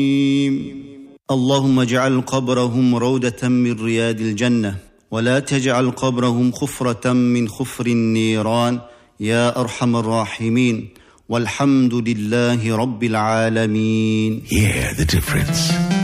اللهم اجعل قبرهم روضة من رياض الجنة، ولا تجعل قبرهم خفرة من خفر النيران يا أرحم الراحمين، والحمد لله رب العالمين. Hear the difference.